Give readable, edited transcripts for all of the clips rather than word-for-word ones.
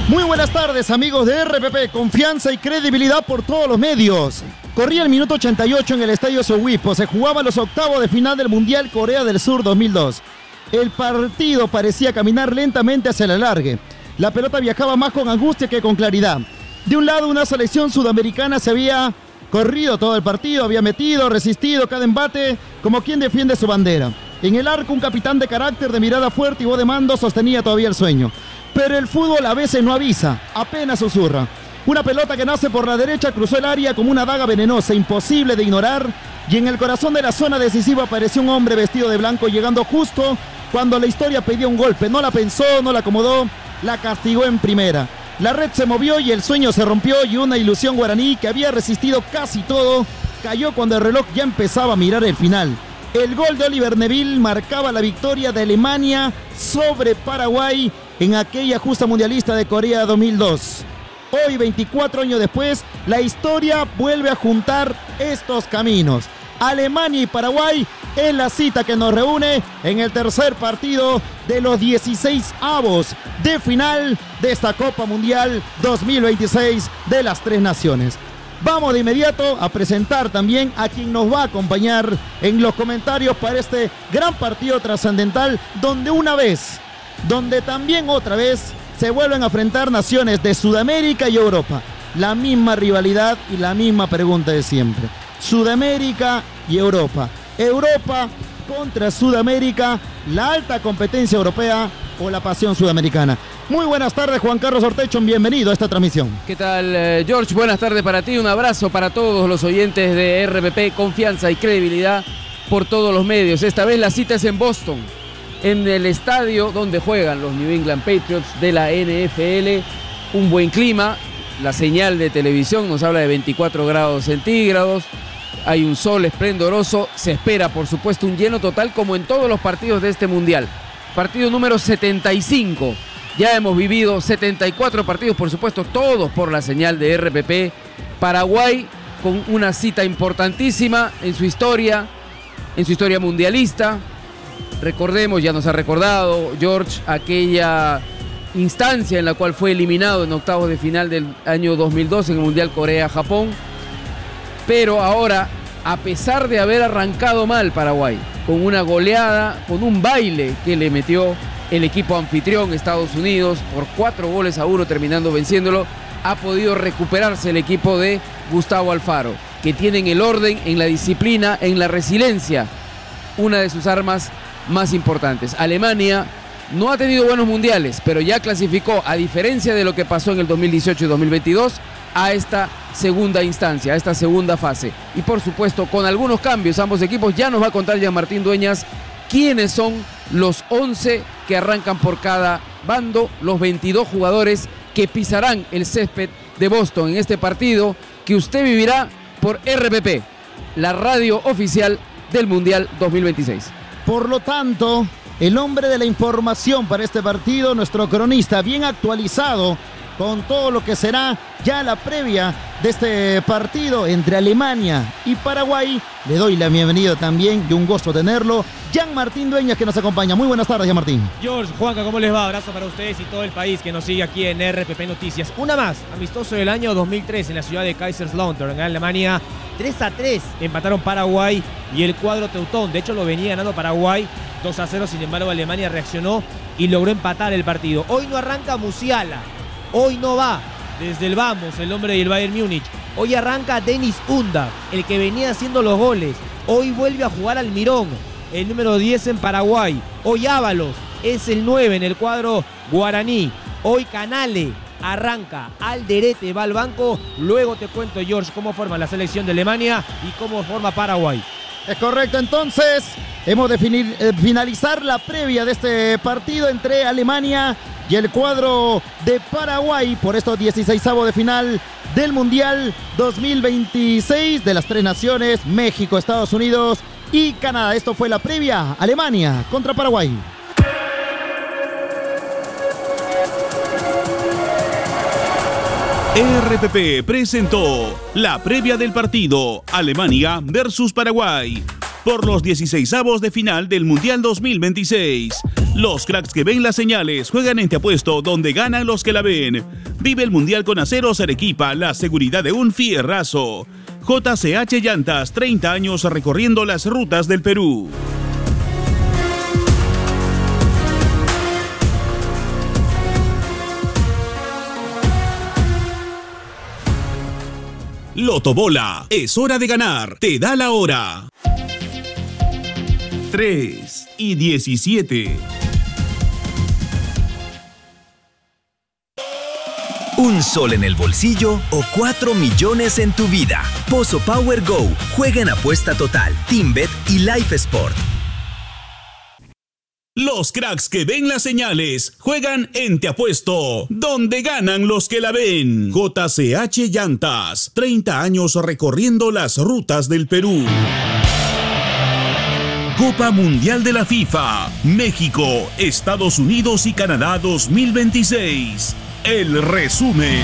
Muy buenas tardes, amigos de RPP, confianza y credibilidad por todos los medios. Corría el minuto 88 en el estadio Sowipo, se jugaban los octavos de final del Mundial Corea del Sur 2002. El partido parecía caminar lentamente hacia el alargue. La pelota viajaba más con angustia que con claridad. De un lado, una selección sudamericana se había corrido todo el partido, había metido, resistido cada embate como quien defiende su bandera. En el arco, un capitán de carácter, de mirada fuerte y voz de mando sostenía todavía el sueño. Pero el fútbol a veces no avisa, apenas susurra. Una pelota que nace por la derecha cruzó el área como una daga venenosa, imposible de ignorar. Y en el corazón de la zona decisiva apareció un hombre vestido de blanco, llegando justo cuando la historia pedía un golpe. No la pensó, no la acomodó, la castigó en primera. La red se movió y el sueño se rompió, y una ilusión guaraní que había resistido casi todo cayó cuando el reloj ya empezaba a mirar el final. El gol de Oliver Neville marcaba la victoria de Alemania sobre Paraguay en aquella justa mundialista de Corea 2002. Hoy, 24 años después, la historia vuelve a juntar estos caminos. Alemania y Paraguay es la cita que nos reúne en el tercer partido de los 16avos de final de esta Copa Mundial 2026 de las tres naciones. Vamos de inmediato a presentar también a quien nos va a acompañar en los comentarios para este gran partido trascendental, donde también otra vez se vuelven a enfrentar naciones de Sudamérica y Europa. La misma rivalidad y la misma pregunta de siempre. Sudamérica y Europa. Europa contra Sudamérica, la alta competencia europea o la pasión sudamericana. Muy buenas tardes, Juan Carlos Ortecho, bienvenido a esta transmisión. ¿Qué tal, George? Buenas tardes para ti, un abrazo para todos los oyentes de RPP, confianza y credibilidad por todos los medios. Esta vez la cita es en Boston, en el estadio donde juegan los New England Patriots de la NFL. Un buen clima, la señal de televisión nos habla de 24 grados centígrados, hay un sol esplendoroso, se espera por supuesto un lleno total como en todos los partidos de este mundial. Partido número 75, ya hemos vivido 74 partidos, por supuesto todos por la señal de RPP. Paraguay con una cita importantísima en su historia mundialista. Recordemos, ya nos ha recordado George, aquella instancia en la cual fue eliminado en octavos de final del año 2002 en el Mundial Corea-Japón. Pero ahora, a pesar de haber arrancado mal Paraguay, con una goleada, con un baile que le metió el equipo anfitrión Estados Unidos por 4-1, terminando venciéndolo, ha podido recuperarse el equipo de Gustavo Alfaro, que tienen el orden, en la disciplina, en la resiliencia, una de sus armas más importantes. Alemania no ha tenido buenos mundiales, pero ya clasificó, a diferencia de lo que pasó en el 2018 y 2022, a esta segunda instancia, a esta segunda fase. Y por supuesto, con algunos cambios, ambos equipos. Ya nos va a contar Jean-Martín Dueñas quiénes son los 11 que arrancan por cada bando, los 22 jugadores que pisarán el césped de Boston en este partido que usted vivirá por RPP, la radio oficial del Mundial 2026. Por lo tanto, el hombre de la información para este partido, nuestro cronista bien actualizado con todo lo que será ya la previa de este partido entre Alemania y Paraguay. Le doy la bienvenida también y un gusto tenerlo, Jean-Martín Dueñas, que nos acompaña. Muy buenas tardes, Jean-Martín. George, Juanca, ¿cómo les va? Abrazo para ustedes y todo el país que nos sigue aquí en RPP Noticias. Una más, amistoso del año 2003 en la ciudad de Kaiserslautern, en Alemania. 3-3 empataron Paraguay y el cuadro teutón. De hecho, lo venía ganando Paraguay 2-0. Sin embargo, Alemania reaccionó y logró empatar el partido. Hoy no arranca Musiala. Hoy no va desde el vamos el hombre del Bayern Múnich. Hoy arranca Denis Unda, el que venía haciendo los goles. Hoy vuelve a jugar Almirón, el número 10 en Paraguay. Hoy Ábalos es el 9 en el cuadro guaraní. Hoy Canale arranca, Alderete va al banco. Luego te cuento, George, cómo forma la selección de Alemania y cómo forma Paraguay. Es correcto, entonces hemos de finalizar la previa de este partido entre Alemania y el cuadro de Paraguay por estos 16avos de final del Mundial 2026 de las tres naciones, México, Estados Unidos y Canadá. Esto fue la previa, Alemania contra Paraguay. RPP presentó la previa del partido Alemania versus Paraguay por los 16avos de final del Mundial 2026. Los cracks que ven las señales juegan en Te Apuesto, donde ganan los que la ven. Vive el Mundial con Aceros Arequipa, la seguridad de un fierrazo. JCH Llantas, 30 años recorriendo las rutas del Perú. Lotobola, es hora de ganar, te da la hora. 3:17. ¿Un sol en el bolsillo o 4 millones en tu vida? Pozo Power Go. Juega en apuesta total, TeamBet y Life Sport. Los cracks que ven las señales juegan en Te Apuesto, donde ganan los que la ven. JCH Llantas, 30 años recorriendo las rutas del Perú. Copa Mundial de la FIFA, México, Estados Unidos y Canadá 2026. El resumen.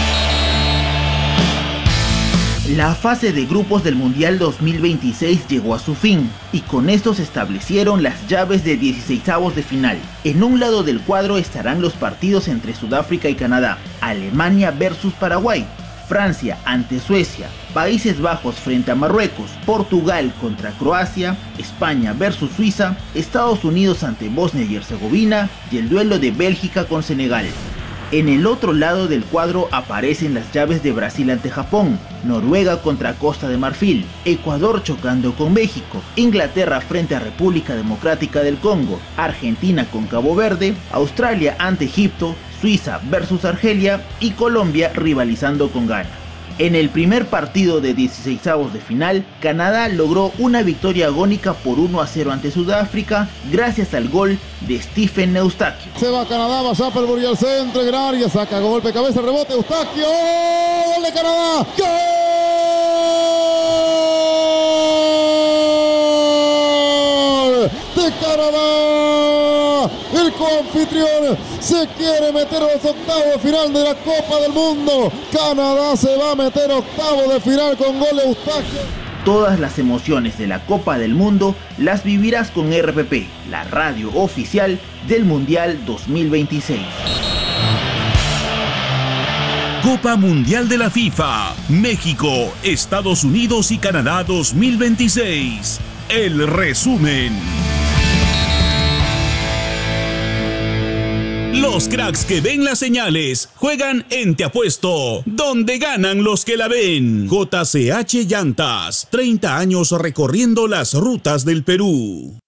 La fase de grupos del Mundial 2026 llegó a su fin y con esto se establecieron las llaves de 16avos de final. En un lado del cuadro estarán los partidos entre Sudáfrica y Canadá, Alemania versus Paraguay, Francia ante Suecia, Países Bajos frente a Marruecos, Portugal contra Croacia, España versus Suiza, Estados Unidos ante Bosnia y Herzegovina y el duelo de Bélgica con Senegal. En el otro lado del cuadro aparecen las llaves de Brasil ante Japón, Noruega contra Costa de Marfil, Ecuador chocando con México, Inglaterra frente a República Democrática del Congo, Argentina con Cabo Verde, Australia ante Egipto, Suiza versus Argelia y Colombia rivalizando con Ghana. En el primer partido de 16avos de final, Canadá logró una victoria agónica por 1-0 ante Sudáfrica gracias al gol de Stephen Eustaquio. Se va Canadá, va Schaffelburg al centro, en gran área, saca golpe de cabeza, rebote, Eustaquio, ¡gol de Canadá! ¡Gol de Canadá! El coanfitrión se quiere meter a los octavos de final de la Copa del Mundo. Canadá se va a meter a octavos de final con gol de Eustaquio. Todas las emociones de la Copa del Mundo las vivirás con RPP, la radio oficial del Mundial 2026. Copa Mundial de la FIFA, México, Estados Unidos y Canadá 2026. El resumen. Los cracks que ven las señales juegan en Te Apuesto, donde ganan los que la ven. JCH Llantas, 30 años recorriendo las rutas del Perú.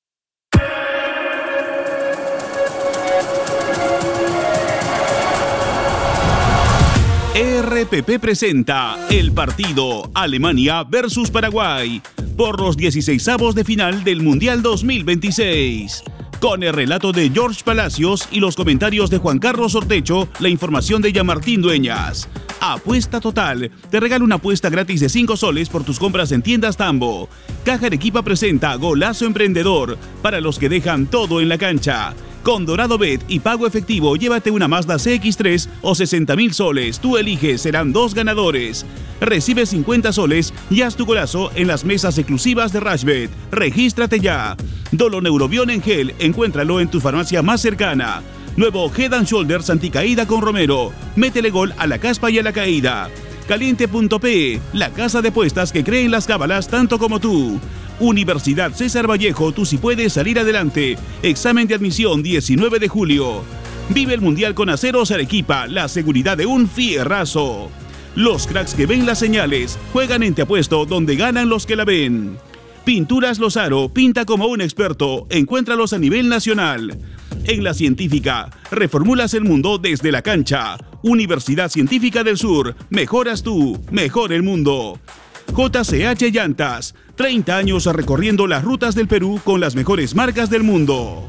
RPP presenta el partido Alemania versus Paraguay por los 16avos de final del Mundial 2026. Con el relato de George Palacios y los comentarios de Juan Carlos Ortecho, la información de Yamartín Dueñas. Apuesta total. Te regala una apuesta gratis de 5 soles por tus compras en tiendas Tambo. Caja Arequipa presenta Golazo Emprendedor para los que dejan todo en la cancha. Con Dorado Bet y pago efectivo, llévate una Mazda CX-3 o 60.000 soles. Tú eliges, serán 2 ganadores. Recibe 50 soles y haz tu golazo en las mesas exclusivas de Rashbet. Regístrate ya. Dolo Neurobión en gel, encuéntralo en tu farmacia más cercana. Nuevo Head and Shoulders anticaída con Romero. Métele gol a la caspa y a la caída. Caliente.pe, la casa de apuestas que cree en las cábalas tanto como tú. Universidad César Vallejo, tú sí puedes salir adelante. Examen de admisión 19 de julio. Vive el Mundial con Aceros Arequipa, la seguridad de un fierrazo. Los cracks que ven las señales juegan en Te Apuesto, donde ganan los que la ven. Pinturas Lozaro, pinta como un experto, encuéntralos a nivel nacional. En La Científica, reformulas el mundo desde la cancha. Universidad Científica del Sur, mejoras tú, mejor el mundo. JCH Llantas, 30 años recorriendo las rutas del Perú con las mejores marcas del mundo.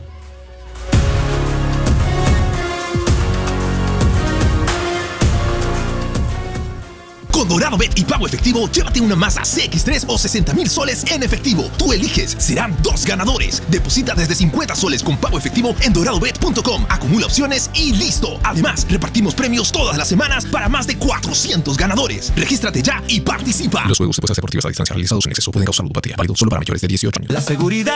Con Dorado Bet y pago efectivo, llévate una Mazda CX-3 o 60.000 soles en efectivo. Tú eliges, serán 2 ganadores. Deposita desde 50 soles con pago efectivo en doradobet.com. Acumula opciones y listo. Además, repartimos premios todas las semanas para más de 400 ganadores. Regístrate ya y participa. Los juegos de apuestas deportivas a distancia realizados en exceso pueden causar ludopatía. Válido solo para mayores de 18 años. La seguridad